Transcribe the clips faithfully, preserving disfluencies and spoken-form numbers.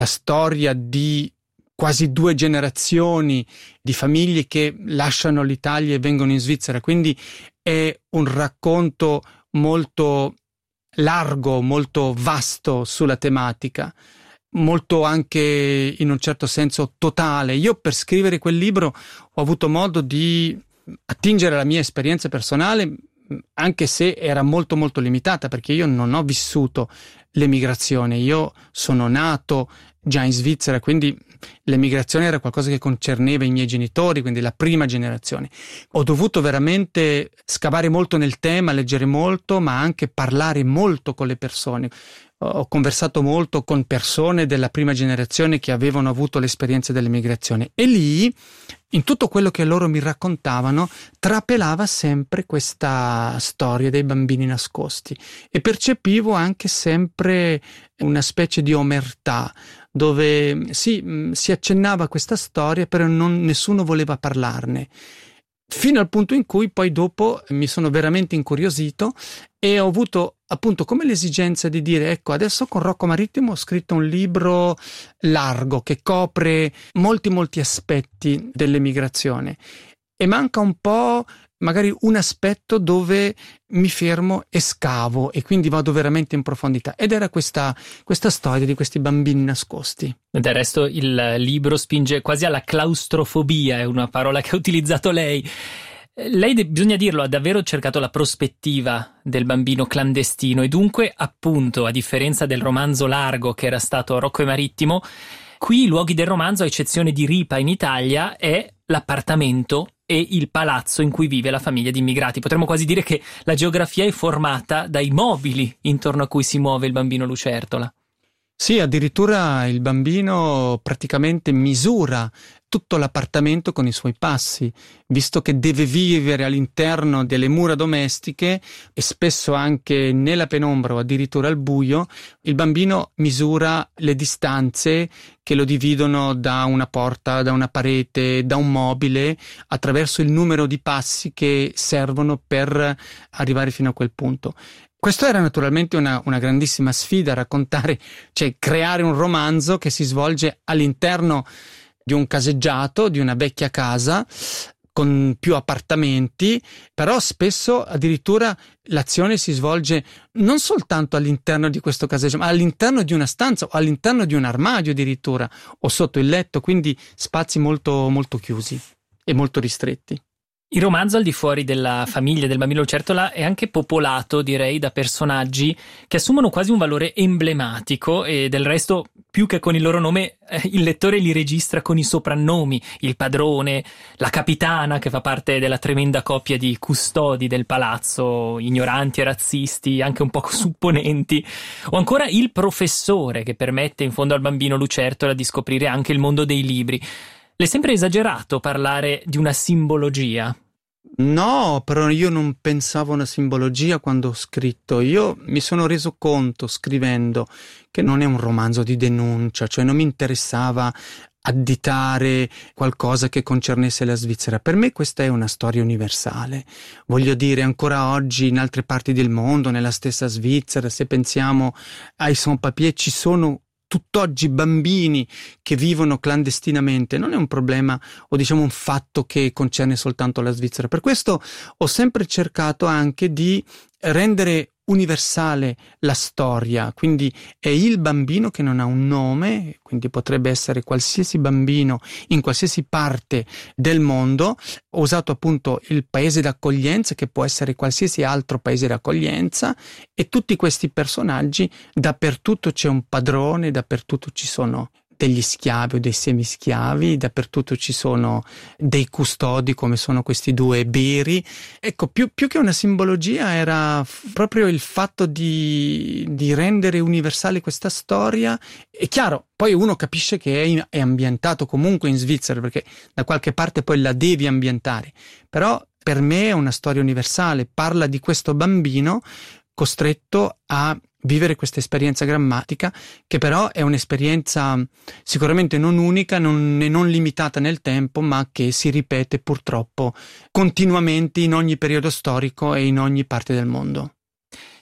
la storia di quasi due generazioni di famiglie che lasciano l'Italia e vengono in Svizzera, quindi è un racconto molto largo, molto vasto sulla tematica, molto anche in un certo senso totale. Io per scrivere quel libro ho avuto modo di attingere alla mia esperienza personale, anche se era molto molto limitata, perché io non ho vissuto l'emigrazione, io sono nato già in Svizzera, quindi l'emigrazione era qualcosa che concerneva i miei genitori, quindi la prima generazione. Ho dovuto veramente scavare molto nel tema, leggere molto, ma anche parlare molto con le persone. Ho conversato molto con persone della prima generazione che avevano avuto l'esperienza dell'emigrazione, e lì, in tutto quello che loro mi raccontavano, trapelava sempre questa storia dei bambini nascosti, e percepivo anche sempre una specie di omertà, dove sì, si accennava a questa storia, però non, nessuno voleva parlarne. Fino al punto in cui poi dopo mi sono veramente incuriosito e ho avuto appunto come l'esigenza di dire: ecco, adesso con Rocco Marittimo ho scritto un libro largo che copre molti molti aspetti dell'emigrazione, e manca un po' magari un aspetto dove mi fermo e scavo, e quindi vado veramente in profondità, ed era questa, questa storia di questi bambini nascosti. Del resto il libro spinge quasi alla claustrofobia, è una parola che ha utilizzato lei. Lei, bisogna dirlo, ha davvero cercato la prospettiva del bambino clandestino, e dunque, appunto, a differenza del romanzo largo che era stato Rocco e Marittimo, qui i luoghi del romanzo, a eccezione di Ripa in Italia, è l'appartamento e il palazzo in cui vive la famiglia di immigrati. Potremmo quasi dire che la geografia è formata dai mobili intorno a cui si muove il bambino lucertola. Sì, addirittura il bambino praticamente misura tutto l'appartamento con i suoi passi, visto che deve vivere all'interno delle mura domestiche e spesso anche nella penombra o addirittura al buio. Il bambino misura le distanze che lo dividono da una porta, da una parete, da un mobile, attraverso il numero di passi che servono per arrivare fino a quel punto. Questo era naturalmente una, una grandissima sfida, raccontare, cioè creare un romanzo che si svolge all'interno di un caseggiato, di una vecchia casa, con più appartamenti, però spesso addirittura l'azione si svolge non soltanto all'interno di questo caseggiato, ma all'interno di una stanza, o all'interno di un armadio addirittura, o sotto il letto, quindi spazi molto, molto chiusi e molto ristretti. Il romanzo, al di fuori della famiglia del bambino lucertola, è anche popolato, direi, da personaggi che assumono quasi un valore emblematico, e del resto, più che con il loro nome, eh, il lettore li registra con i soprannomi: il padrone, la capitana, che fa parte della tremenda coppia di custodi del palazzo, ignoranti e razzisti, anche un po' supponenti, o ancora il professore, che permette in fondo al bambino lucertola di scoprire anche il mondo dei libri. Le è sempre esagerato parlare di una simbologia? No, però io non pensavo a una simbologia quando ho scritto. Io mi sono reso conto, scrivendo, che non è un romanzo di denuncia, cioè non mi interessava additare qualcosa che concernesse la Svizzera. Per me questa è una storia universale. Voglio dire, ancora oggi in altre parti del mondo, nella stessa Svizzera, se pensiamo ai sans-papiers, ci sono tutt'oggi bambini che vivono clandestinamente. Non è un problema, o diciamo un fatto che concerne soltanto la Svizzera. Per questo ho sempre cercato anche di rendere universale la storia, quindi è il bambino che non ha un nome, quindi potrebbe essere qualsiasi bambino in qualsiasi parte del mondo. Ho usato appunto il paese d'accoglienza, che può essere qualsiasi altro paese d'accoglienza, e tutti questi personaggi, dappertutto c'è un padrone, dappertutto ci sono degli schiavi o dei semischiavi, dappertutto ci sono dei custodi, come sono questi due beri. Ecco, più, più che una simbologia era f- proprio il fatto di, di rendere universale questa storia. È chiaro, poi uno capisce che è, in, è ambientato comunque in Svizzera, perché da qualche parte poi la devi ambientare, però per me è una storia universale, parla di questo bambino costretto a vivere questa esperienza grammatica, che però è un'esperienza sicuramente non unica, non, non limitata nel tempo, ma che si ripete purtroppo continuamente in ogni periodo storico e in ogni parte del mondo.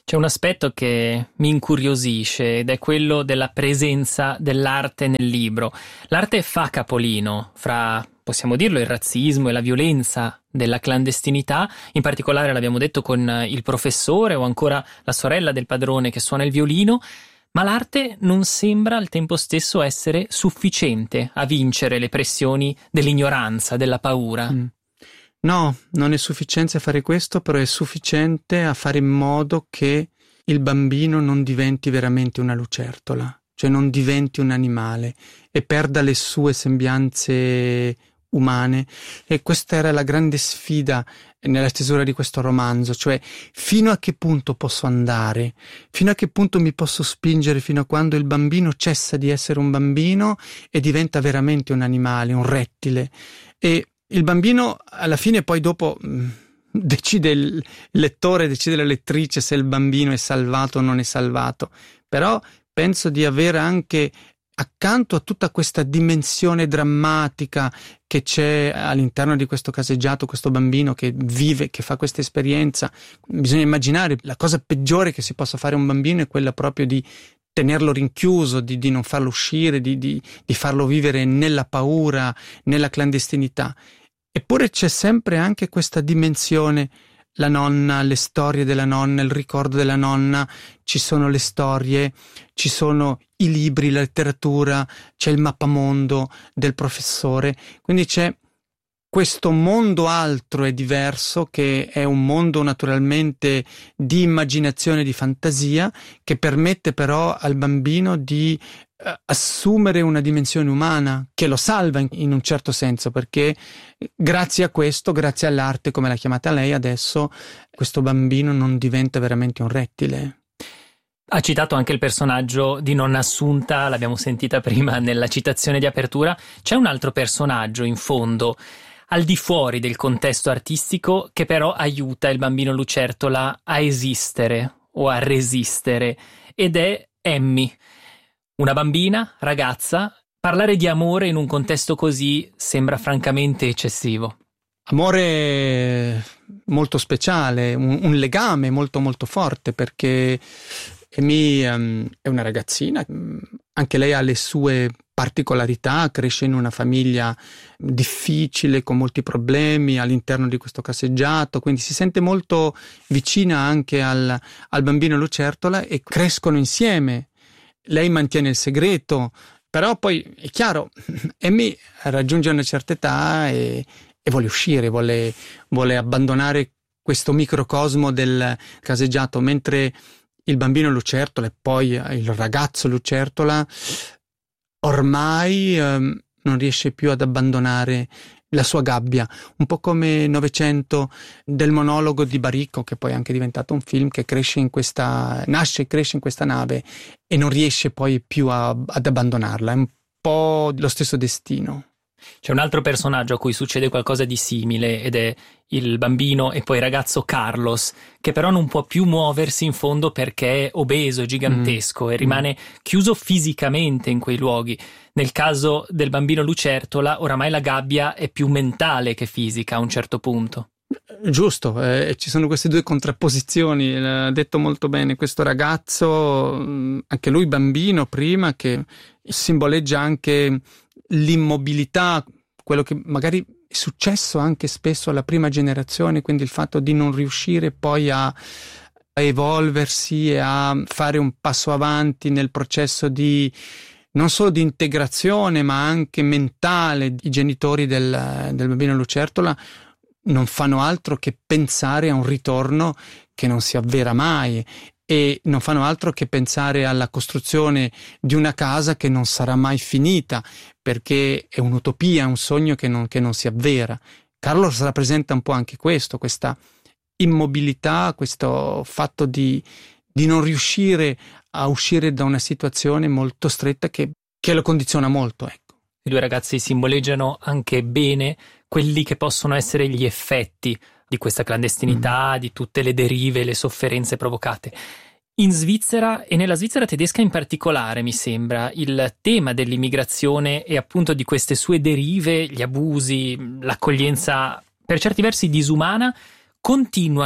C'è un aspetto che mi incuriosisce ed è quello della presenza dell'arte nel libro. L'arte fa capolino fra, possiamo dirlo, il razzismo e la violenza della clandestinità, in particolare l'abbiamo detto con il professore o ancora la sorella del padrone che suona il violino, ma l'arte non sembra al tempo stesso essere sufficiente a vincere le pressioni dell'ignoranza, della paura. Mm. No, non è sufficiente a fare questo, però è sufficiente a fare in modo che il bambino non diventi veramente una lucertola, cioè non diventi un animale e perda le sue sembianze umane. E questa era la grande sfida nella stesura di questo romanzo, cioè fino a che punto posso andare, fino a che punto mi posso spingere, fino a quando il bambino cessa di essere un bambino e diventa veramente un animale, un rettile. E il bambino alla fine poi dopo mh, decide il lettore, decide la lettrice se il bambino è salvato o non è salvato, però penso di aver anche accanto a tutta questa dimensione drammatica che c'è all'interno di questo caseggiato, questo bambino che vive, che fa questa esperienza, bisogna immaginare la cosa peggiore che si possa fare a un bambino è quella proprio di tenerlo rinchiuso, di, di non farlo uscire, di, di, di farlo vivere nella paura, nella clandestinità. Eppure c'è sempre anche questa dimensione, la nonna, le storie della nonna, il ricordo della nonna, ci sono le storie, ci sono i libri, la letteratura, c'è il mappamondo del professore, quindi c'è questo mondo altro e diverso che è un mondo naturalmente di immaginazione, di fantasia, che permette però al bambino di uh, assumere una dimensione umana che lo salva in, in un certo senso, perché grazie a questo, grazie all'arte come l'ha chiamata lei adesso, questo bambino non diventa veramente un rettile. Ha citato anche il personaggio di nonna Assunta, l'abbiamo sentita prima nella citazione di apertura. C'è un altro personaggio in fondo, al di fuori del contesto artistico, che però aiuta il bambino lucertola a esistere o a resistere, ed è Emmy, una bambina, ragazza. Parlare di amore in un contesto così sembra francamente eccessivo. Amore molto speciale, un, un legame molto molto forte, perché Emmy um, è una ragazzina, anche lei ha le sue particolarità, cresce in una famiglia difficile, con molti problemi all'interno di questo caseggiato, quindi si sente molto vicina anche al, al bambino lucertola e crescono insieme. Lei mantiene il segreto, però poi è chiaro, Emmy raggiunge una certa età e, e vuole uscire, vuole, vuole abbandonare questo microcosmo del caseggiato, mentre il bambino lucertola e poi il ragazzo lucertola ormai ehm, non riesce più ad abbandonare la sua gabbia, un po' come Novecento del monologo di Baricco, che poi è anche diventato un film, che cresce in questa, nasce e cresce in questa nave e non riesce poi più a, ad abbandonarla, è un po' lo stesso destino. C'è un altro personaggio a cui succede qualcosa di simile ed è il bambino e poi ragazzo Carlos, che però non può più muoversi in fondo perché è obeso, gigantesco mm. e rimane mm. chiuso fisicamente in quei luoghi. Nel caso del bambino lucertola oramai la gabbia è più mentale che fisica a un certo punto. Giusto, eh, ci sono queste due contrapposizioni, l'ha detto molto bene questo ragazzo, anche lui bambino prima, che simboleggia anche l'immobilità, quello che magari è successo anche spesso alla prima generazione, quindi il fatto di non riuscire poi a, a evolversi e a fare un passo avanti nel processo di non solo di integrazione ma anche mentale. I genitori del, del bambino lucertola non fanno altro che pensare a un ritorno che non si avvera mai e non fanno altro che pensare alla costruzione di una casa che non sarà mai finita, perché è un'utopia, un sogno che non, che non si avvera. Carlos rappresenta un po' anche questo, questa immobilità, questo fatto di, di non riuscire a uscire da una situazione molto stretta che, che lo condiziona molto, ecco. I due ragazzi simboleggiano anche bene quelli che possono essere gli effetti di questa clandestinità, mm. di tutte le derive, le sofferenze provocate. In Svizzera e nella Svizzera tedesca in particolare, mi sembra, il tema dell'immigrazione e appunto di queste sue derive, gli abusi, l'accoglienza per certi versi disumana, continuano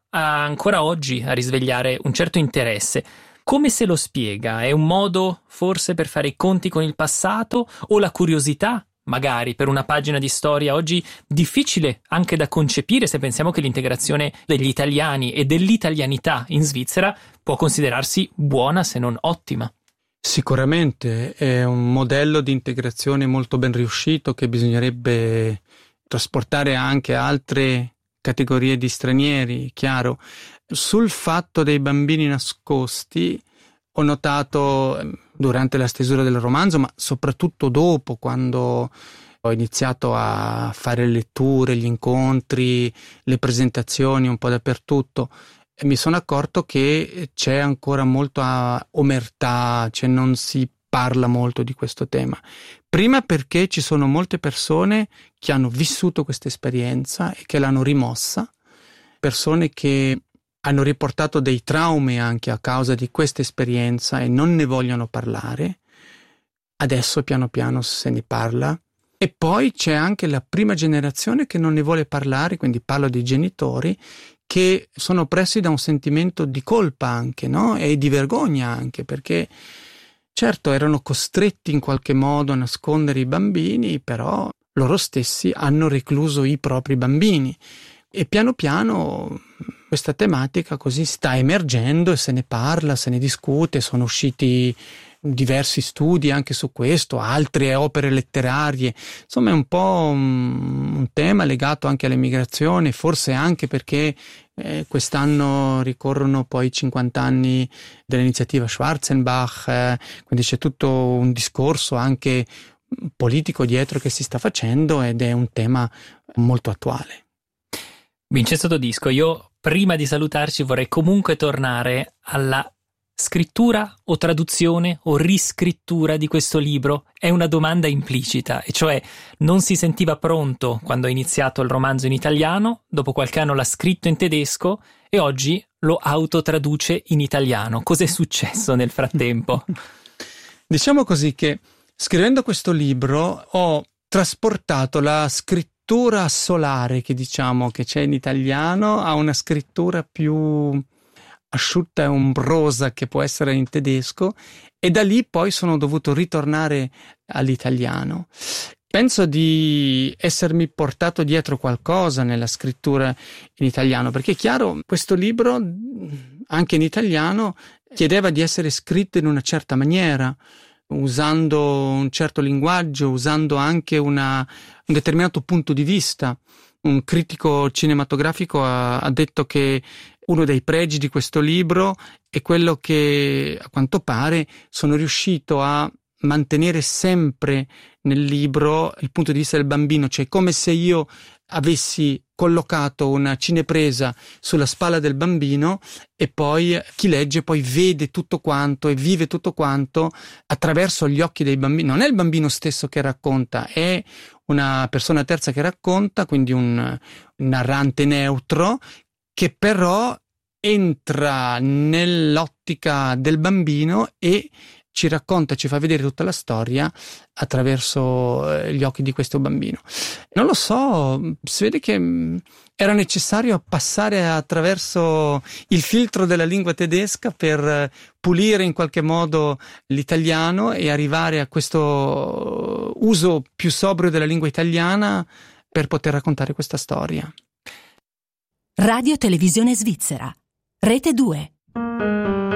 ancora oggi a risvegliare un certo interesse. Come se lo spiega? È un modo forse per fare i conti con il passato, o la curiosità, magari, per una pagina di storia oggi difficile anche da concepire, se pensiamo che l'integrazione degli italiani e dell'italianità in Svizzera può considerarsi buona se non ottima? Sicuramente è un modello di integrazione molto ben riuscito che bisognerebbe trasportare anche a altre categorie di stranieri, chiaro. Sul fatto dei bambini nascosti ho notato durante la stesura del romanzo, ma soprattutto dopo, quando ho iniziato a fare le letture, gli incontri, le presentazioni un po' dappertutto, e mi sono accorto che c'è ancora molta omertà, cioè non si parla molto di questo tema. Prima perché ci sono molte persone che hanno vissuto questa esperienza e che l'hanno rimossa, persone che hanno riportato dei traumi anche a causa di questa esperienza e non ne vogliono parlare. Adesso piano piano se ne parla. E poi c'è anche la prima generazione che non ne vuole parlare, quindi parlo dei genitori, che sono oppressi da un sentimento di colpa anche, no? E di vergogna anche, perché certo erano costretti in qualche modo a nascondere i bambini, però loro stessi hanno recluso i propri bambini. E piano piano questa tematica così sta emergendo e se ne parla, se ne discute, sono usciti diversi studi anche su questo, altre opere letterarie, insomma è un po' un, un tema legato anche all'emigrazione, forse anche perché eh, quest'anno ricorrono poi cinquanta anni dell'iniziativa Schwarzenbach, eh, quindi c'è tutto un discorso anche politico dietro che si sta facendo ed è un tema molto attuale. Vincenzo Todisco, io prima di salutarci vorrei comunque tornare alla scrittura o traduzione o riscrittura di questo libro. È una domanda implicita, e cioè non si sentiva pronto quando ha iniziato il romanzo in italiano, dopo qualche anno l'ha scritto in tedesco e oggi lo autotraduce in italiano. Cos'è successo nel frattempo? Diciamo così che scrivendo questo libro ho trasportato la scrittura solare che diciamo che c'è in italiano a una scrittura più asciutta e ombrosa che può essere in tedesco, e da lì poi sono dovuto ritornare all'italiano. Penso di essermi portato dietro qualcosa nella scrittura in italiano, perché è chiaro, questo libro anche in italiano chiedeva di essere scritto in una certa maniera, usando un certo linguaggio, usando anche una, un determinato punto di vista. Un critico cinematografico ha, ha detto che uno dei pregi di questo libro è quello che, a quanto pare, sono riuscito a mantenere sempre nel libro il punto di vista del bambino, cioè come se io avessi collocato una cinepresa sulla spalla del bambino e poi chi legge poi vede tutto quanto e vive tutto quanto attraverso gli occhi dei bambini. Non è il bambino stesso che racconta, è una persona terza che racconta, quindi un narrante neutro che però entra nell'ottica del bambino e ci racconta, ci fa vedere tutta la storia attraverso gli occhi di questo bambino. Non lo so, si vede che era necessario passare attraverso il filtro della lingua tedesca per pulire in qualche modo l'italiano e arrivare a questo uso più sobrio della lingua italiana per poter raccontare questa storia. Radio Televisione Svizzera, Rete due.